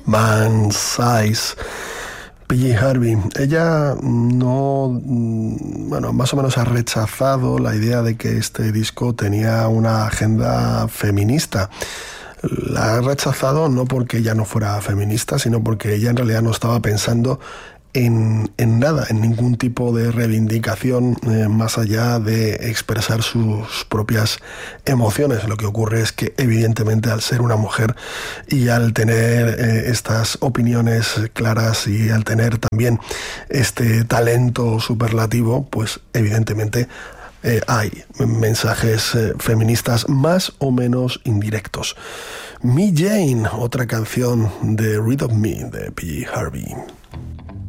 Man Size. PG Harvey, ella más o menos ha rechazado la idea de que este disco tenía una agenda feminista. La ha rechazado no porque ella no fuera feminista, sino porque ella en realidad no estaba pensando en nada, en ningún tipo de reivindicación más allá de expresar sus propias emociones. Lo que ocurre es que evidentemente al ser una mujer y al tener estas opiniones claras y al tener también este talento superlativo, pues evidentemente hay mensajes feministas más o menos indirectos. Me Jane, otra canción de Rid of Me de PG Harvey.